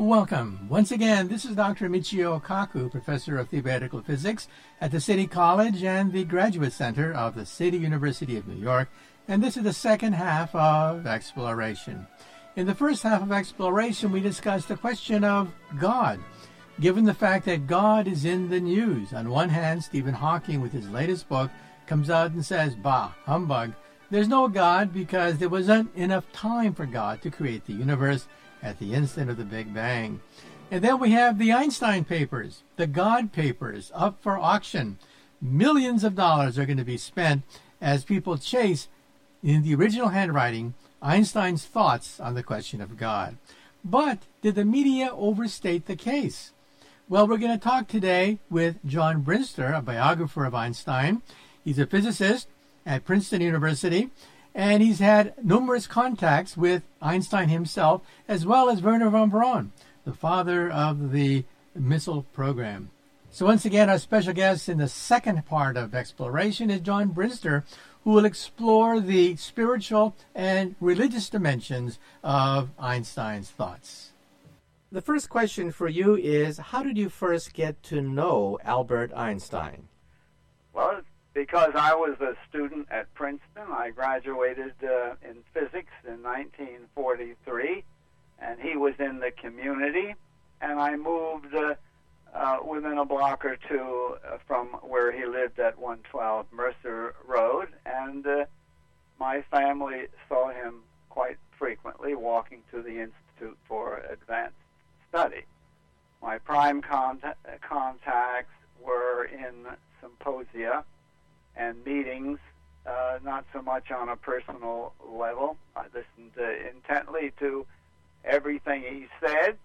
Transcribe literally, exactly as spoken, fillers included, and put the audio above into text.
Welcome. Once again, this is Doctor Michio Kaku, Professor of Theoretical Physics at the City College and the Graduate Center of the City University of New York, and this is the second half of Exploration. In the first half of Exploration, we discussed the question of God. Given the fact that God is in the news, on one hand, Stephen Hawking, with his latest book, comes out and says, bah, humbug, there's no God because there wasn't enough time for God to create the universe at the instant of the Big Bang. And then we have the Einstein papers, the God papers, up for auction. Millions of dollars are going to be spent as people chase, in the original handwriting, Einstein's thoughts on the question of God. But did the media overstate the case? Well, we're going to talk today with John Brinster, a biographer of Einstein. He's a physicist at Princeton University, and he's had numerous contacts with Einstein himself, as well as Wernher von Braun, the father of the missile program. So once again, our special guest in the second part of Exploration is John Brinster, who will explore the spiritual and religious dimensions of Einstein's thoughts. The first question for you is, how did you first get to know Albert Einstein? Well, it's because I was a student at Princeton. I graduated uh, in physics in nineteen forty-three, and he was in the community, and I moved uh, uh, within a block or two uh, from where he lived at one twelve Mercer Road, and uh, my family saw him quite frequently walking to the Institute for Advanced Study. My prime contact, contacts were in symposia and meetings, uh, not so much on a personal level. I listened uh, intently to everything he said,